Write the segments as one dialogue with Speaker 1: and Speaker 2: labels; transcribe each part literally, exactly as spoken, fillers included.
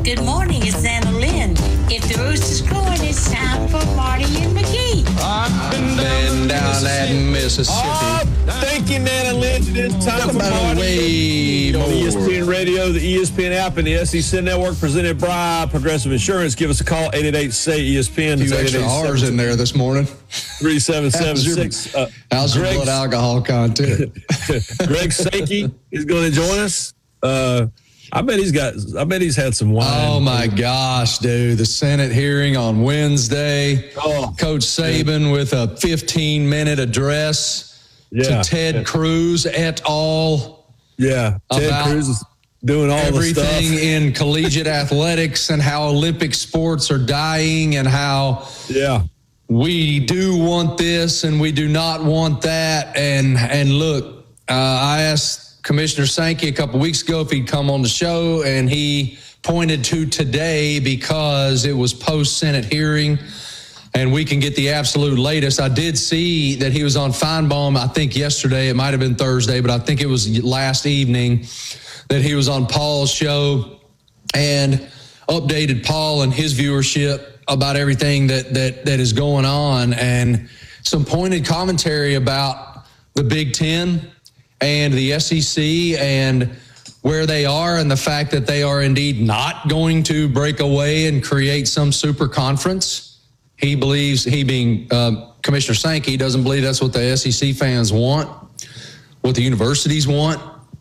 Speaker 1: Good morning, it's Anna Lynn. If the rooster's crowing, it's time for Marty and McGee.
Speaker 2: I've been down, down at Mississippi.
Speaker 3: Oh, thank you, Nana Lynn. It's time for Marty
Speaker 2: way
Speaker 3: on
Speaker 2: more.
Speaker 3: E S P N Radio, the E S P N app, and the S E C Network, presented by Progressive Insurance. Give us a call, eight eight eight, S A Y, E S P N.
Speaker 2: A few extra R's in there this morning.
Speaker 3: three seven seven six.
Speaker 2: Uh, how's your blood alcohol content?
Speaker 3: Greg Sankey is going to join us. Uh, I bet he's got. I bet he's had some wine.
Speaker 2: Oh my gosh, dude! The Senate hearing on Wednesday.
Speaker 3: Oh,
Speaker 2: Coach Saban yeah. with a fifteen minute address
Speaker 3: yeah.
Speaker 2: to Ted
Speaker 3: yeah.
Speaker 2: Cruz et al.
Speaker 3: Yeah, Ted Cruz is doing all
Speaker 2: everything
Speaker 3: the stuff
Speaker 2: in collegiate athletics and how Olympic sports are dying and how
Speaker 3: yeah
Speaker 2: we do want this and we do not want that. And and look, uh, I asked Commissioner Sankey a couple weeks ago if he'd come on the show, and he pointed to today because it was post-Senate hearing, and we can get the absolute latest. I did see that he was on Feinbaum, I think yesterday. It might have been Thursday, but I think it was last evening that he was on Paul's show and updated Paul and his viewership about everything that that that is going on, and some pointed commentary about the Big Ten and the S E C and where they are, and the fact that they are indeed not going to break away and create some super conference. He believes, he being uh, Commissioner Sankey, doesn't believe that's what the S E C fans want, what the universities want.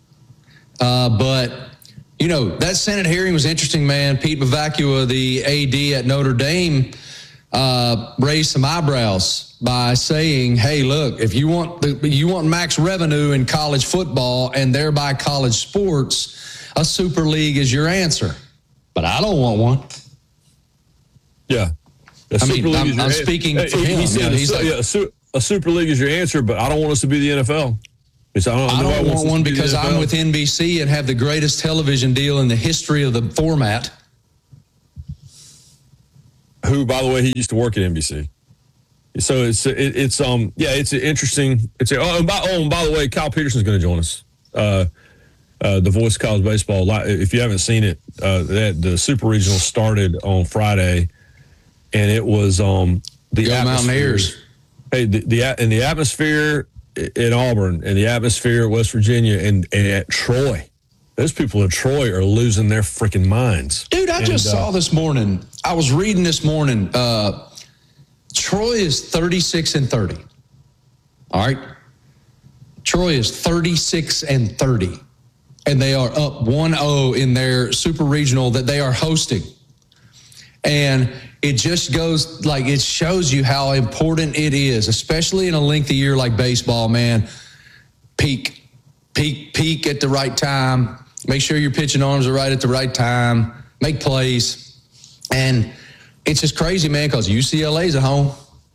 Speaker 2: Uh, but, you know, that Senate hearing was interesting, man. Pete Bavacqua, the A D at Notre Dame, uh, raised some eyebrows by saying, hey, look, if you want the, you want max revenue in college football and thereby college sports, a super league is your answer. But I don't want one.
Speaker 3: Yeah. A
Speaker 2: I mean, I'm, I'm speaking for him.
Speaker 3: He said,
Speaker 2: you know, he's
Speaker 3: a,
Speaker 2: like,
Speaker 3: yeah, a, su- a super league is your answer, but I don't want us to be the N F L. It's, I don't,
Speaker 2: I don't want one because I'm with N B C and have the greatest television deal in the history of the format.
Speaker 3: Who, by the way, he used to work at N B C. So it's it, it's um yeah it's interesting. It's a, oh and by oh and by the way, Kyle Peterson's going to join us. Uh, uh, the voice of college baseball. If you haven't seen it, uh, that the Super Regional started on Friday, and it was um the
Speaker 2: Go Mountaineers.
Speaker 3: Hey, the, the and the atmosphere in Auburn and the atmosphere at West Virginia and, and at Troy. Those people in Troy are losing their freaking minds.
Speaker 2: Dude, I
Speaker 3: and,
Speaker 2: just
Speaker 3: uh,
Speaker 2: saw this morning. I was reading this morning. Uh, Troy is thirty-six and thirty. All right. Troy is thirty-six and thirty. And they are up one oh in their super regional that they are hosting. And it just goes, like, it shows you how important it is, especially in a lengthy year like baseball, man. Peak, peak, peak at the right time. Make sure your pitching arms are right at the right time. Make plays. And it's just crazy, man, because U C L A's at home.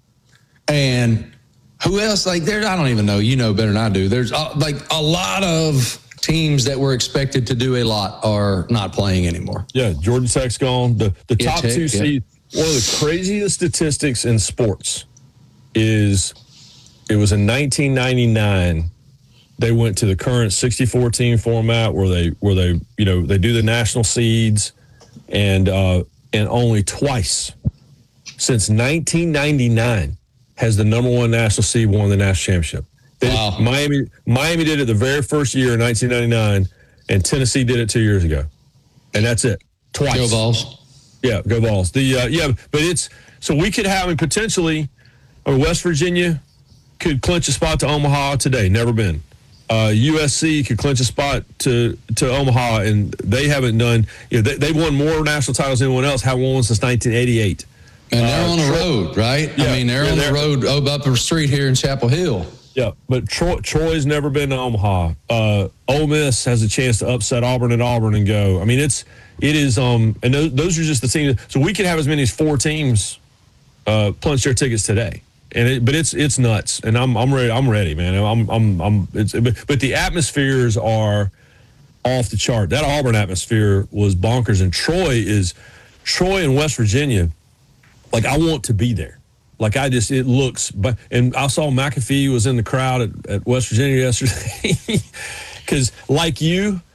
Speaker 2: And who else? Like, there, I don't even know. You know better than I do. There's, uh, like, a lot of teams that were expected to do a lot are not playing anymore.
Speaker 3: Yeah, Georgia Tech's gone. The, the
Speaker 2: Yeah,
Speaker 3: top
Speaker 2: Tech,
Speaker 3: two
Speaker 2: yeah.
Speaker 3: seeds. One of the craziest statistics in sports is it was in nineteen ninety-nine. They went to the current sixty-four team format where they where they you know they do the national seeds, and uh, and only twice since nineteen ninety-nine has the number one national seed won the national championship. They,
Speaker 2: Wow.
Speaker 3: Miami Miami did it the very first year in nineteen ninety-nine, and Tennessee did it two years ago, and that's it. Twice.
Speaker 2: Go Vols.
Speaker 3: Yeah, go Vols. The uh, yeah, but it's so we could have potentially, or West Virginia could clinch a spot to Omaha today. Never been. Uh, U S C could clinch a spot to, to Omaha, and they haven't done. You know, they, they've won more national titles than anyone else. Have won since nineteen eighty-eight.
Speaker 2: And they're
Speaker 3: uh,
Speaker 2: on the
Speaker 3: Troy,
Speaker 2: road, right?
Speaker 3: Yeah,
Speaker 2: I mean, they're
Speaker 3: yeah,
Speaker 2: on
Speaker 3: they're,
Speaker 2: the road oh, up the street here in Chapel Hill.
Speaker 3: Yeah, but Troy, Troy's never been to Omaha. Uh, Ole Miss has a chance to upset Auburn at Auburn and go. I mean, it's it is um, and those, those are just the teams. So we could have as many as four teams uh, punch their tickets today. And it, but it's it's nuts, and I'm I'm ready. I'm ready, man. I'm I'm I'm. It's, but, but the atmospheres are off the chart. That Auburn atmosphere was bonkers, and Troy is Troy and West Virginia. Like, I want to be there. Like, I just it looks. But and I saw McAfee was in the crowd at, at West Virginia yesterday because, like you,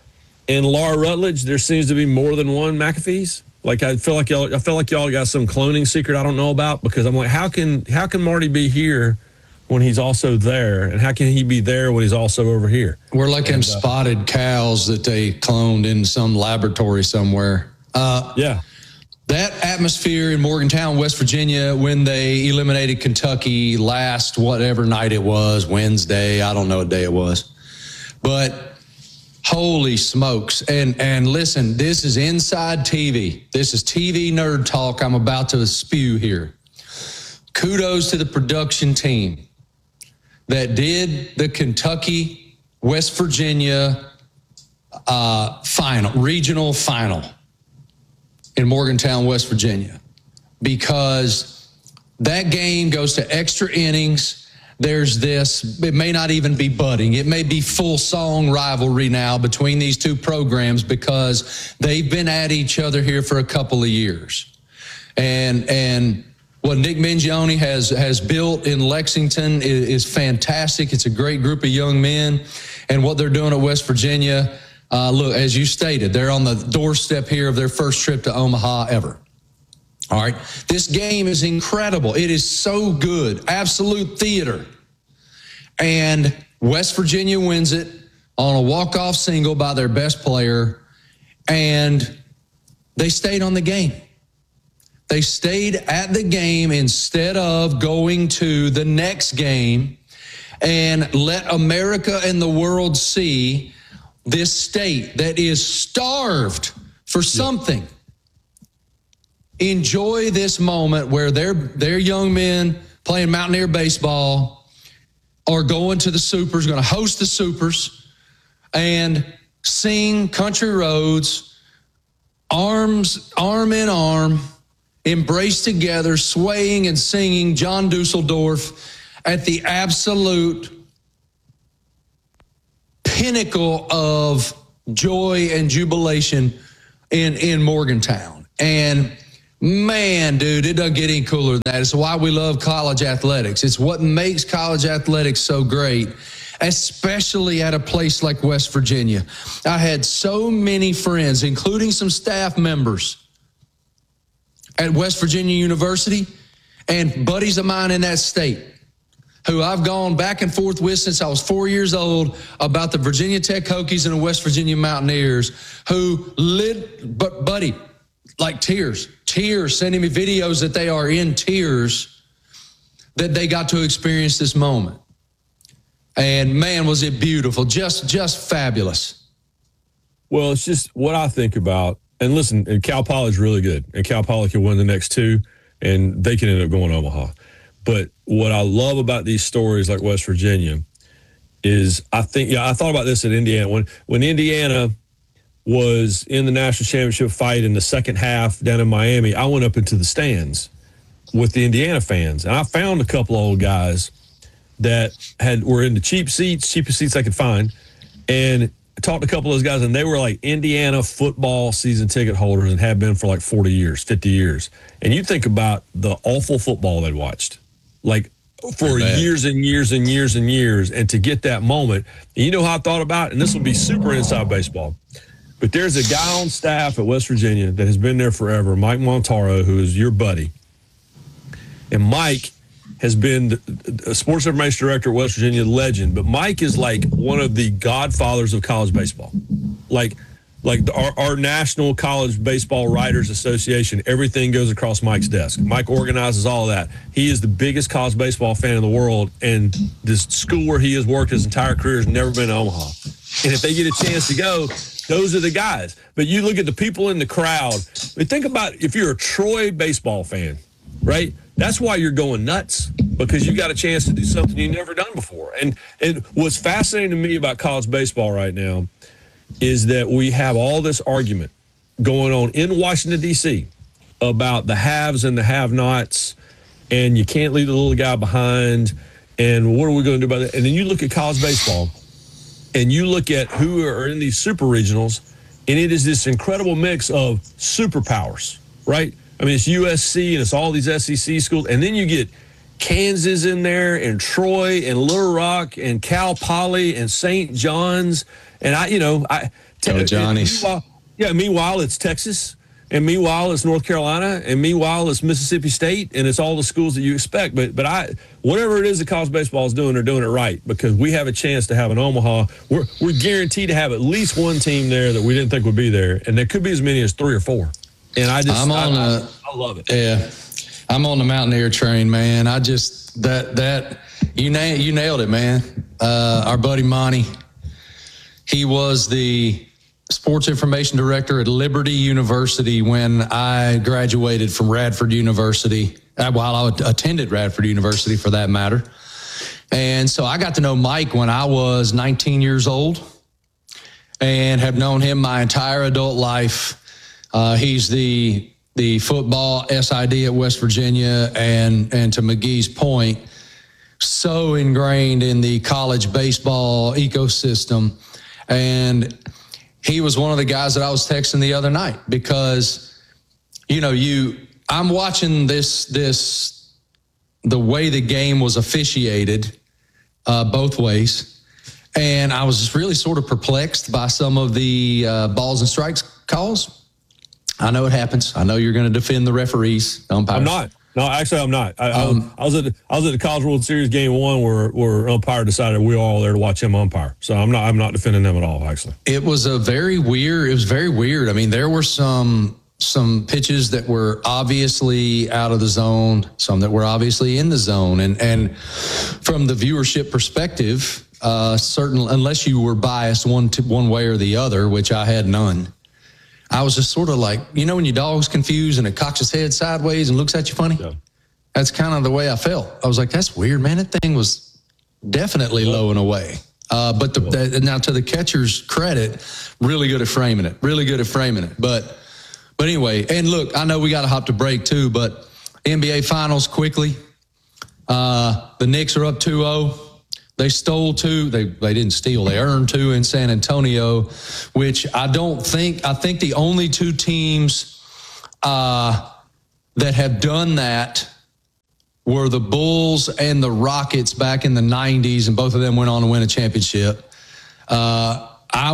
Speaker 3: and Laura Rutledge, there seems to be more than one McAfee's. Like I feel like y'all, I feel like y'all got some cloning secret I don't know about, because I'm like, how can how can Marty be here when he's also there, and how can he be there when he's also over here?
Speaker 2: We're like
Speaker 3: and,
Speaker 2: them
Speaker 3: uh,
Speaker 2: spotted cows that they cloned in some laboratory somewhere. Uh,
Speaker 3: yeah.
Speaker 2: That atmosphere in Morgantown, West Virginia, when they eliminated Kentucky last whatever night it was, Wednesday, I don't know what day it was, but holy smokes. And and listen, this is inside T V. This is T V nerd talk I'm about to spew here. Kudos to the production team that did the Kentucky, West Virginia uh, final, regional final in Morgantown, West Virginia, because that game goes to extra innings. There's this, it may not even be budding. It may be full song rivalry now between these two programs, because they've been at each other here for a couple of years. And and what Nick Mingione has, has built in Lexington is, is fantastic. It's a great group of young men. And what they're doing at West Virginia, uh, look, as you stated, they're on the doorstep here of their first trip to Omaha ever. All right. This game is incredible. It is so good. Absolute theater. And West Virginia wins it on a walk-off single by their best player. And they stayed on the game. They stayed at the game instead of going to the next game and let America and the world see this state that is starved for something. Enjoy this moment where their their young men playing Mountaineer baseball are going to the Supers, going to host the Supers, and sing Country Roads, arms arm in arm, embraced together, swaying and singing John Dusseldorf at the absolute pinnacle of joy and jubilation in in Morgantown. And man, dude, it doesn't get any cooler than that. It's why we love college athletics. It's what makes college athletics so great, especially at a place like West Virginia. I had so many friends, including some staff members at West Virginia University and buddies of mine in that state who I've gone back and forth with since I was four years old about the Virginia Tech Hokies and the West Virginia Mountaineers, who lit, but buddy, like tears, tears, sending me videos that they are in tears that they got to experience this moment. And man, was it beautiful. Just, just fabulous.
Speaker 3: Well, it's just what I think about. And listen, and Cal Poly's really good. And Cal Poly can win the next two, and they can end up going to Omaha. But what I love about these stories like West Virginia is I think, yeah, I thought about this at Indiana. When, when Indiana was in the national championship fight in the second half down in Miami, I went up into the stands with the Indiana fans, and I found a couple of old guys that had were in the cheap seats, cheapest seats I could find, and I talked to a couple of those guys, and they were like Indiana football season ticket holders and have been for like forty years, fifty years. And you think about the awful football they watched, like for years and years and years and years, and to get that moment. And you know how I thought about it? And this will be super inside baseball. But there's a guy on staff at West Virginia that has been there forever, Mike Montaro, who is your buddy. And Mike has been a sports information director at West Virginia, legend. But Mike is like one of the godfathers of college baseball. Like, like our, our National College Baseball Writers Association, everything goes across Mike's desk. Mike organizes all of that. He is the biggest college baseball fan in the world, and this school where he has worked his entire career has never been to Omaha. And if they get a chance to go, those are the guys. But you look at the people in the crowd. I mean, think about if you're a Troy baseball fan, right? That's why you're going nuts, because you got a chance to do something you've never done before. And, and what's fascinating to me about college baseball right now is that we have all this argument going on in Washington, D C about the haves and the have-nots, and you can't leave the little guy behind, and what are we going to do about that? And then you look at college baseball, and you look at who are in these super regionals, and it is this incredible mix of superpowers, right? I mean, it's U S C and it's all these S E C schools, and then you get Kansas in there, and Troy, and Little Rock, and Cal Poly, and Saint John's, and I, you know, I
Speaker 2: Go Johnnies.
Speaker 3: Meanwhile, yeah, meanwhile, it's Texas. And meanwhile, it's North Carolina, and meanwhile, it's Mississippi State, and it's all the schools that you expect. But but I, whatever it is that college baseball is doing, they're doing it right because we have a chance to have an Omaha. We're we're guaranteed to have at least one team there that we didn't think would be there, and there could be as many as three or four. And I just,
Speaker 2: I'm on
Speaker 3: I,
Speaker 2: a,
Speaker 3: I, I love it.
Speaker 2: Yeah, I'm on the Mountaineer train, man. I just that that you nailed you nailed it, man. Uh, our buddy Monty, he was the sports information director at Liberty University when I graduated from Radford University, uh, while I attended Radford University for that matter. And so I got to know Mike when I was nineteen years old and have known him my entire adult life. Uh, he's the the football S I D at West Virginia, and, and to McGee's point, so ingrained in the college baseball ecosystem. And he was one of the guys that I was texting the other night because, you know, you, I'm watching this, this, the way the game was officiated uh, both ways. And I was just really sort of perplexed by some of the uh, balls and strikes calls. I know it happens. I know you're going to defend the referees. Umpires.
Speaker 3: I'm not. No, actually, I'm not. I,
Speaker 2: Um,
Speaker 3: I, was, I was at the, I was at the College World Series game one where where umpire decided we were all there to watch him umpire. So I'm not I'm not defending them at all. Actually,
Speaker 2: it was a very weird. It was very weird. I mean, there were some some pitches that were obviously out of the zone, some that were obviously in the zone, and and from the viewership perspective, uh, certain unless you were biased one to one way or the other, which I had none. I was just sort of like, you know, when your dog's confused and it cocks its head sideways and looks at you funny? Yeah. That's kind of the way I felt. I was like, that's weird, man. That thing was definitely yeah. low and away. Uh, but the, the, now to the catcher's credit, really good at framing it, really good at framing it. But, but anyway, and look, I know we got to hop to break too, but N B A Finals quickly. Uh, the Knicks are up two oh. They stole two. They they didn't steal. They earned two in San Antonio, which I don't think. I think the only two teams uh, that have done that were the Bulls and the Rockets back in the nineties, and both of them went on to win a championship. Uh, I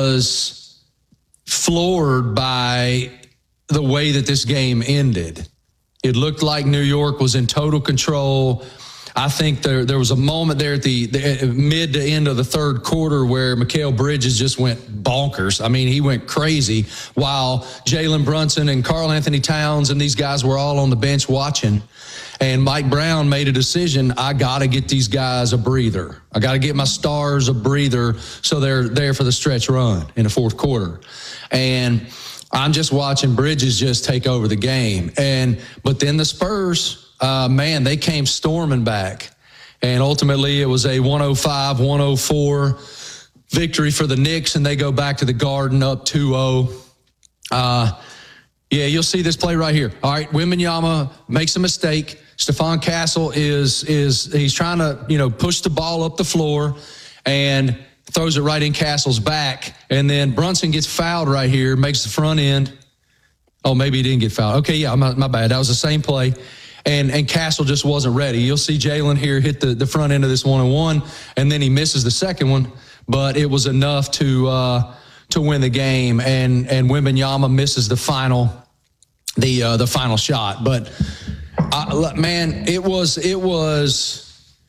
Speaker 2: was floored by the way that this game ended. It looked like New York was in total control. I think there there was a moment there at the, the mid to end of the third quarter where Mikal Bridges just went bonkers. I mean, he went crazy while Jalen Brunson and Karl Anthony Towns and these guys were all on the bench watching. And Mike Brown made a decision. I got to get these guys a breather. I got to get my stars a breather so they're there for the stretch run in the fourth quarter. And I'm just watching Bridges just take over the game. And but then the Spurs, Uh, man, they came storming back. And ultimately, it was a one oh five one oh four victory for the Knicks, and they go back to the Garden up two oh. Uh, yeah, you'll see this play right here. All right, Wembanyama makes a mistake. Stephon Castle is, is he's trying to, you know, push the ball up the floor and throws it right in Castle's back. And then Brunson gets fouled right here, makes the front end. Oh, maybe he didn't get fouled. Okay, yeah, my, my bad. That was the same play. And and Castle just wasn't ready. You'll see Jalen here hit the, the front end of this one-on-one, and then he misses the second one, but it was enough to uh, to win the game. And and Wembanyama misses the final the uh, the final shot. But uh, man, it was it was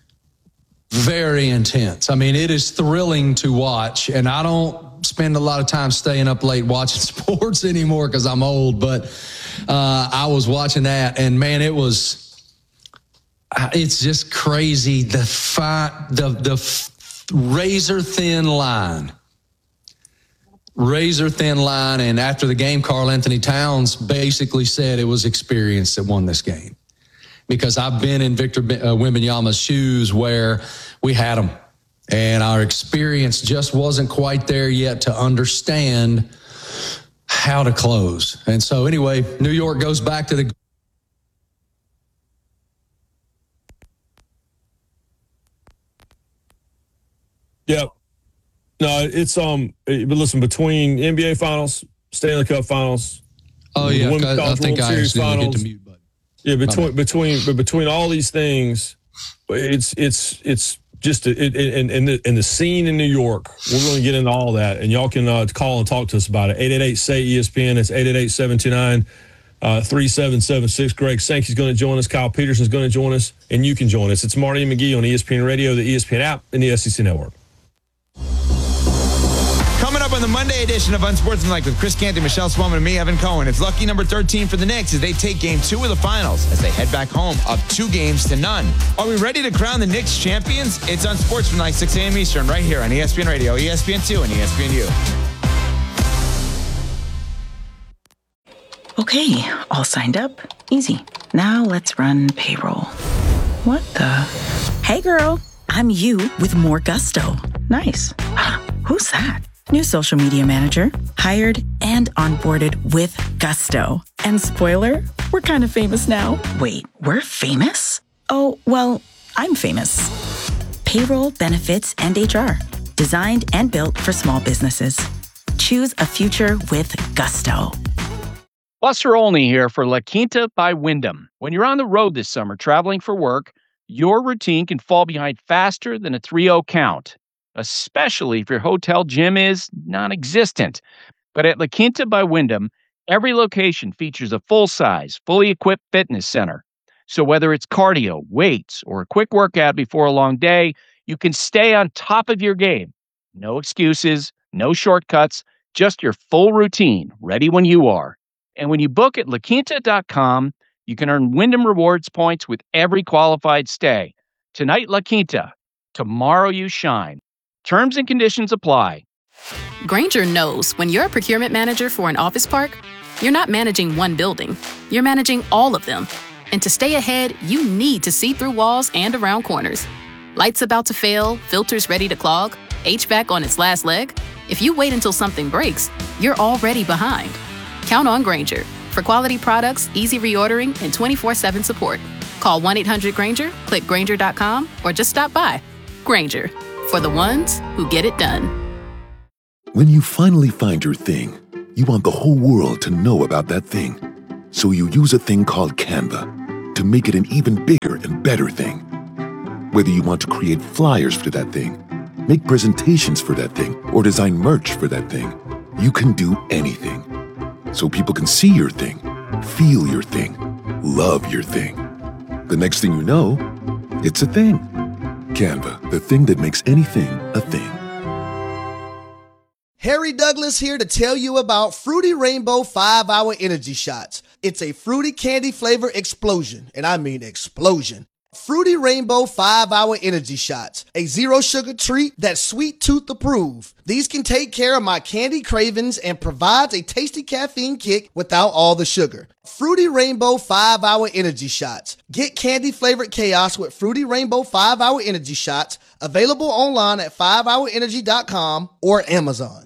Speaker 2: very intense. I mean, it is thrilling to watch, and I don't spend a lot of time staying up late watching sports anymore because I'm old, but uh, I was watching that, and man, it was, it's just crazy. The fi- the, the f- razor thin line, razor thin line. And after the game, Karl Anthony Towns basically said it was experience that won this game. Because I've been in Victor uh, Wembanyama's shoes where we had him, and our experience just wasn't quite there yet to understand how to close. And so anyway, New York goes back to the
Speaker 3: Yeah. No, it's um but listen, between N B A finals, Stanley Cup finals,
Speaker 2: Oh yeah, I, I think I accidentally hit the mute button.
Speaker 3: Yeah, between between but between all these things, it's it's it's just in in in the, in the scene in New York. We're going to get into all that, and y'all can uh, call and talk to us about it. eight eight eight, S A Y, E S P N. It's eight eight eight, seven two nine, three seven seven six. Greg Sankey's going to join us. Kyle Peterson's going to join us, and you can join us. It's Marty and McGee on E S P N Radio, the E S P N app, and the S E C Network.
Speaker 4: Coming up on the Monday edition of Unsportsmanlike with Chris Canty, Michelle Swellman, and me, Evan Cohen. It's lucky number thirteen for the Knicks as they take game two of the finals as they head back home up two games to none. Are we ready to crown the Knicks champions? It's Unsportsmanlike, six a.m. Eastern, right here on E S P N Radio, E S P N two, and E S P N U.
Speaker 5: Okay, all signed up. Easy. Now let's run payroll. What the? Hey girl, I'm you with more gusto. Nice. Who's that? New social media manager, hired and onboarded with gusto. And spoiler, we're kind of famous now. Wait, we're famous? Oh, well, I'm famous. Payroll, benefits, and H R. Designed and built for small businesses. Choose a future with gusto.
Speaker 6: Buster Olney here for La Quinta by Wyndham. When you're on the road this summer traveling for work, your routine can fall behind faster than a three oh count, especially if your hotel gym is non-existent. But at La Quinta by Wyndham, every location features a full-size, fully equipped fitness center. So whether it's cardio, weights, or a quick workout before a long day, you can stay on top of your game. No excuses, no shortcuts, just your full routine, ready when you are. And when you book at la quinta dot com, you can earn Wyndham Rewards points with every qualified stay. Tonight, La Quinta. Tomorrow, you shine. Terms and conditions apply.
Speaker 7: Grainger knows when you're a procurement manager for an office park, you're not managing one building. You're managing all of them. And to stay ahead, you need to see through walls and around corners. Lights about to fail, filters ready to clog, H V A C on its last leg. If you wait until something breaks, you're already behind. Count on Grainger for quality products, easy reordering, and twenty-four seven support. Call one eight hundred Grainger, click Grainger dot com, or just stop by. Grainger, for the ones who get it done.
Speaker 8: When you finally find your thing, you want the whole world to know about that thing. So you use a thing called Canva to make it an even bigger and better thing. Whether you want to create flyers for that thing, make presentations for that thing, or design merch for that thing, you can do anything. So people can see your thing, feel your thing, love your thing. The next thing you know, it's a thing. Canva, the thing that makes anything a thing.
Speaker 9: Harry Douglas here to tell you about Fruity Rainbow five hour Energy Shots. It's a fruity candy flavor explosion, and I mean explosion. Fruity Rainbow five hour Energy Shots, a zero sugar treat that's sweet tooth approved. These can take care of my candy cravings and provides a tasty caffeine kick without all the sugar. Fruity Rainbow five hour Energy Shots. Get candy flavored chaos with Fruity Rainbow five hour Energy Shots, available online at five hour energy dot com or Amazon.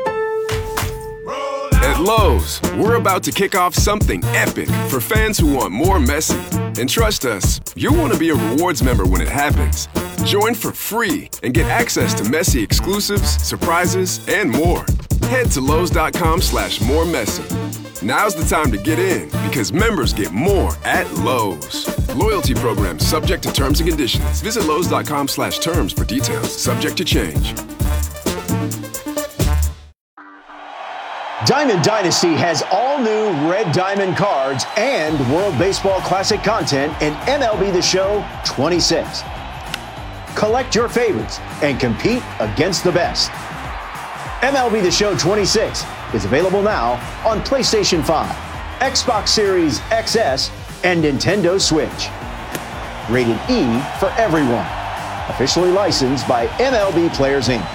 Speaker 10: At Lowe's, we're about to kick off something epic for fans who want more Messi. And trust us, you'll want to be a rewards member when it happens. Join for free and get access to Messi exclusives, surprises, and more. Head to Lowe's.com slash more Messi. Now's the time to get in because members get more at Lowe's. Loyalty program subject to terms and conditions. Visit Lowe's.com slash terms for details. Subject to change.
Speaker 11: Diamond Dynasty has all new Red Diamond cards and World Baseball Classic content in M L B The Show twenty-six. Collect your favorites and compete against the best. M L B The Show twenty-six is available now on PlayStation five, Xbox Series X S, and Nintendo Switch. Rated E for everyone. Officially licensed by M L B Players Incorporated.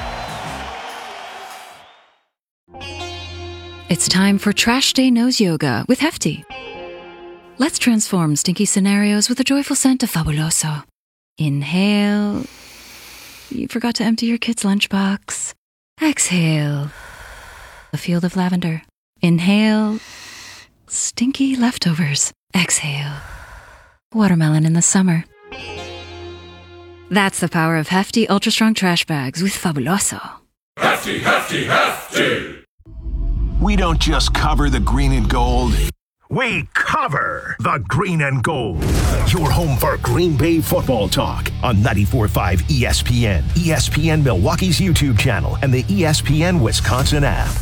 Speaker 12: It's time for Trash Day Nose Yoga with Hefty. Let's transform stinky scenarios with a joyful scent of Fabuloso. Inhale. You forgot to empty your kid's lunchbox. Exhale. A field of lavender. Inhale. Stinky leftovers. Exhale. Watermelon in the summer. That's the power of Hefty Ultra Strong Trash Bags with Fabuloso.
Speaker 13: Hefty, Hefty, Hefty!
Speaker 14: We don't just cover the green and gold.
Speaker 13: We cover the green and gold. Your home for Green Bay football talk on ninety-four point five E S P N, E S P N Milwaukee's YouTube channel, and the E S P N Wisconsin app.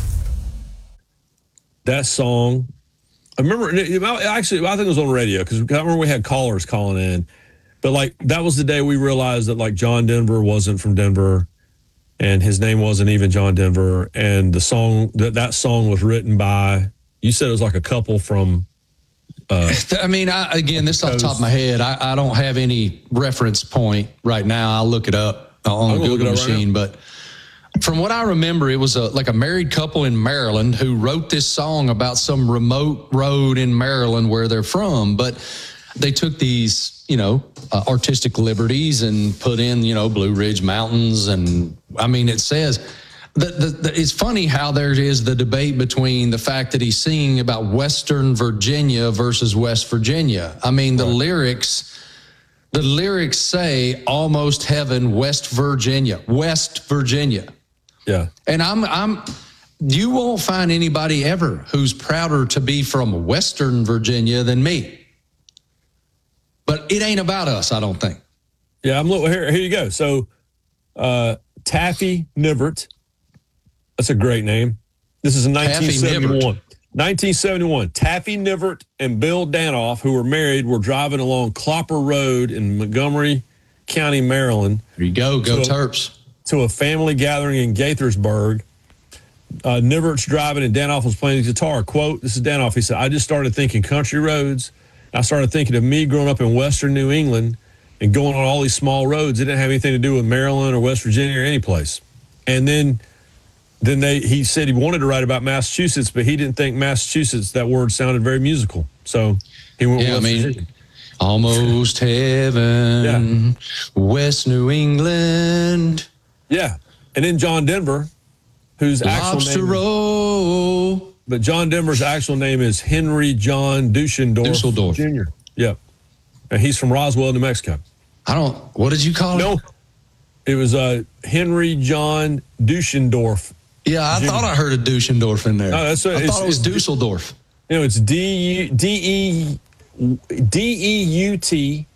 Speaker 3: That song, I remember, actually, I think it was on the radio because I remember we had callers calling in. But, like, that was the day we realized that, like, John Denver wasn't from Denver and his name wasn't even John Denver. And the song, that, that song was written by, you said it was like a couple from. Uh,
Speaker 2: I mean, I, again, this off the top of my head. I, I don't have any reference point right now. I'll look it up on the Google machine. Right, but from what I remember, it was a, like a married couple in Maryland who wrote this song about some remote road in Maryland where they're from. But they took these, you know, uh, artistic liberties and put in, you know, Blue Ridge Mountains. And I mean, it says... The, the, the, it's funny how there is the debate between the fact that he's singing about Western Virginia versus West Virginia. I mean, the right. lyrics, the lyrics say almost heaven, West Virginia, West Virginia.
Speaker 3: Yeah.
Speaker 2: And I'm, I'm, you won't find anybody ever who's prouder to be from Western Virginia than me. But it ain't about us, I don't think.
Speaker 3: Yeah, I'm looking here. Here you go. So, uh, Taffy Nivert. That's a great name. This is in nineteen seventy-one. nineteen seventy-one. Taffy Nivert and Bill Danoff, who were married, were driving along Clopper Road in Montgomery County, Maryland.
Speaker 2: There you go. Go
Speaker 3: to
Speaker 2: Terps.
Speaker 3: A, to a family gathering in Gaithersburg. Uh, Nivert's driving and Danoff was playing his guitar. Quote, this is Danoff. He said, I just started thinking country roads. I started thinking of me growing up in western New England and going on all these small roads. It didn't have anything to do with Maryland or West Virginia or any place. And then... Then they, he said he wanted to write about Massachusetts, but he didn't think Massachusetts, that word sounded very musical. So he went
Speaker 2: yeah,
Speaker 3: with
Speaker 2: I mean,
Speaker 3: Virginia.
Speaker 2: Almost heaven, yeah. West New England.
Speaker 3: Yeah. And then John Denver, whose
Speaker 2: Lobster
Speaker 3: actual name
Speaker 2: roll.
Speaker 3: Is, but John Denver's actual name is Henry John Dushendorf,
Speaker 2: Dusseldorf
Speaker 3: Junior Yep. And he's from Roswell, New Mexico.
Speaker 2: I don't, what did you call
Speaker 3: no,
Speaker 2: it?
Speaker 3: No, it was uh, Henry John Dushendorf.
Speaker 2: Yeah, I
Speaker 3: Junior.
Speaker 2: thought I heard a Dushendorf in there.
Speaker 3: No, that's what,
Speaker 2: I thought it was Dusseldorf.
Speaker 3: You know, it's D E U T